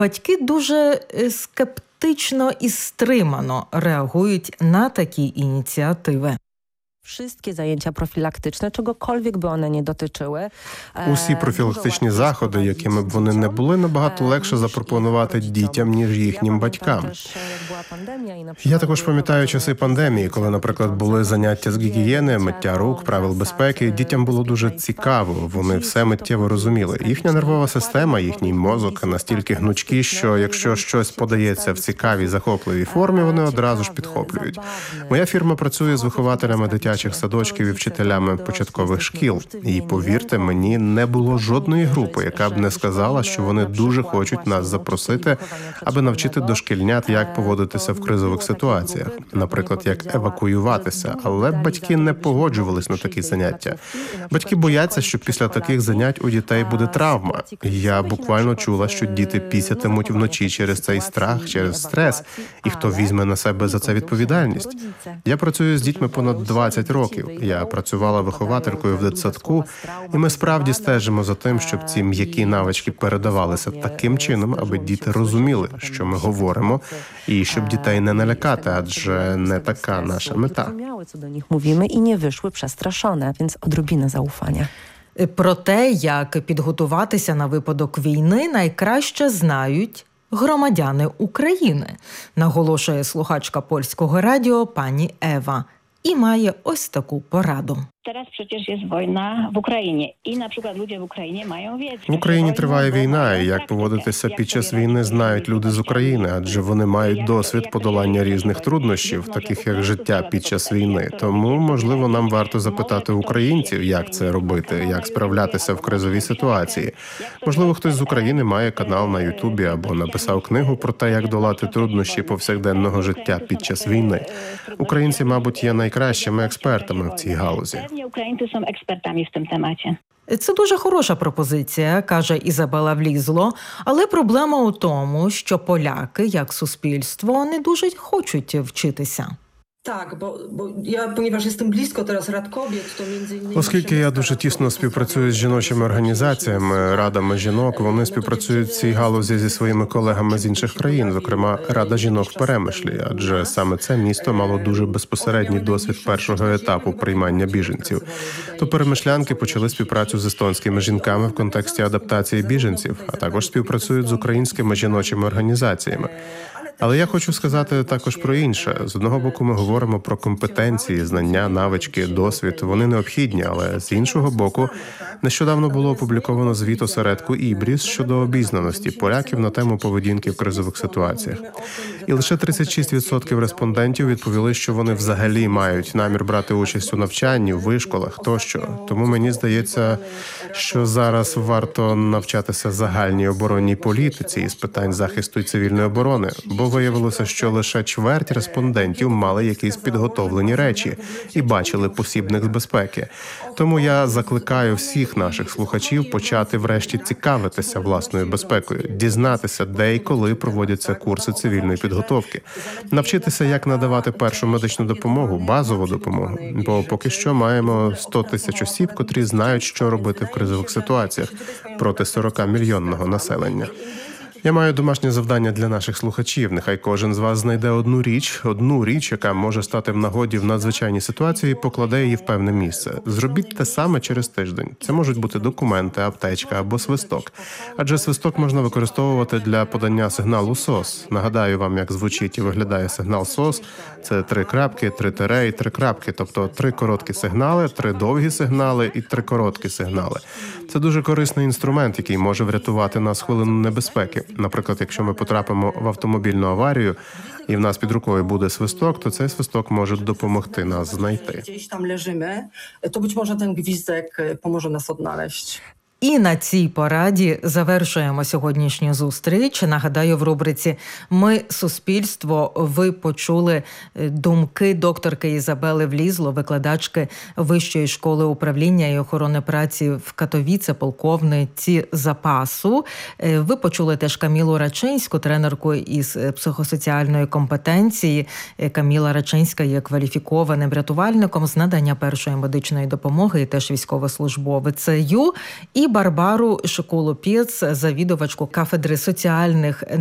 Батьки дуже скептично і стримано реагують на такі ініціативи. Wszystkie zajęcia profilaktyczne, czegokolwiek by one nie dotyczyły. Усі профілактичні заходи, якими б вони не були, набагато легше запропонувати дітям, ніж їхнім батькам. Я також пам'ятаю часи пандемії, коли, наприклад, були заняття з гігієни, миття рук, правил безпеки. Дітям було дуже цікаво, вони все миттєво розуміли. Їхня нервова система, їхній мозок настільки гнучкі, що якщо щось подається в цікавій, захопливій формі, вони одразу ж підхоплюють. Моя фірма працює з вихователями дитячих садочків і вчителями початкових шкіл. І, повірте, мені не було жодної групи, яка б не сказала, що вони дуже хочуть нас запросити, аби навчити дошкільнят, як поводитися в кризових ситуаціях. Наприклад, як евакуюватися. Але батьки не погоджувались на такі заняття. Батьки бояться, що після таких занять у дітей буде травма. Я буквально чула, що діти пісятимуть вночі через цей страх, через стрес. І хто візьме на себе за це відповідальність? Я працюю з дітьми понад 20 років. Я працювала вихователькою в дитсадку, і ми справді стежимо за тим, щоб ці м'які навички передавалися таким чином, аби діти розуміли, що ми говоримо, і щоб дітей не налякати, адже не така наша мета. Mówimy i nie wyszły przestraszone, więc odrobinę zaufania. Про те, як підготуватися на випадок війни, найкраще знають громадяни України, наголошує слухачка Польського радіо пані Ева. І має ось таку пораду. Teraz przecież jest wojna w Ukrainie i na przykład ludzie w Ukrainie mają wiedzę. В Україні триває війна, і як поводитися під час війни знають люди з України, адже вони мають досвід подолання різних труднощів, таких як життя під час війни. Тому, можливо, нам варто запитати українців, як це робити, як справлятися в кризовій ситуації. Можливо, хтось з України має канал на Ютубі або написав книгу про те, як долати труднощі повсякденного життя під час війни. Українці, мабуть, є найкращими експертами в цій галузі. Українці są експертами в цьому тематі. Це дуже хороша пропозиція, каже Ізабела Влізло, але проблема у тому, що поляки, як суспільство, не дуже хочуть вчитися. Так, бо я, ponieważ jestem blisko teraz Rad Kobiet, то między innymi... Оскільки я дуже тісно співпрацюю з жіночими організаціями, радами жінок, вони співпрацюють в цій галузі зі своїми колегами з інших країн, зокрема Рада жінок в Перемишлі, адже саме це місто мало дуже безпосередній досвід першого етапу приймання біженців. То перемишлянки почали співпрацю з естонськими жінками в контексті адаптації біженців, а також співпрацюють з українськими жіночими організаціями. Але я хочу сказати також про інше. З одного боку, ми говоримо про компетенції, знання, навички, досвід. Вони необхідні, але з іншого боку, нещодавно було опубліковано звіт осередку Ібріс щодо обізнаності поляків на тему поведінки в кризових ситуаціях. І лише 36% респондентів відповіли, що вони взагалі мають намір брати участь у навчанні, в вишколах тощо. Тому мені здається, що зараз варто навчатися загальній оборонній політиці із питань захисту і цивільної оборони, бо виявилося, що лише чверть респондентів мали якісь підготовлені речі і бачили посібник з безпеки. Тому я закликаю всіх наших слухачів почати врешті цікавитися власною безпекою, дізнатися, де і коли проводяться курси цивільної підготовки, навчитися, як надавати першу медичну допомогу, базову допомогу. Бо поки що маємо 100 тисяч осіб, котрі знають, що робити в кризових ситуаціях проти 40-мільйонного населення. Я маю домашнє завдання для наших слухачів. Нехай кожен з вас знайде одну річ, яка може стати в нагоді в надзвичайній ситуації, і покладе її в певне місце. Зробіть те саме через тиждень. Це можуть бути документи, аптечка або свисток. Адже свисток можна використовувати для подання сигналу СОС. Нагадаю вам, як звучить і виглядає сигнал СОС. Це 3 крапки, 3 тире і 3 крапки. Тобто 3 короткі сигнали, 3 довгі сигнали і 3 короткі сигнали. Це дуже корисний інструмент, який може врятувати нас в хвилину небезпеки. Наприклад, якщо ми потрапимо в автомобільну аварію, і в нас під рукою буде свисток, то цей свисток може допомогти нас знайти. Gdzieś tam leżymy, to być może ten gwizdek pomoże nas odnaleźć. І на цій пораді завершуємо сьогоднішню зустріч. Нагадаю, в рубриці «Ми – суспільство» ви почули думки докторки Ізабели Влізло, викладачки Вищої школи управління і охорони праці в Катовіце, полковниці запасу. Ви почули теж Камілу Рачинську, тренерку із психосоціальної компетенції. Каміла Рачинська є кваліфікованим рятувальником з надання першої медичної допомоги і теж військовослужбовицею. І Барбару Шиколу-Пєц, завідувачку кафедри соціальних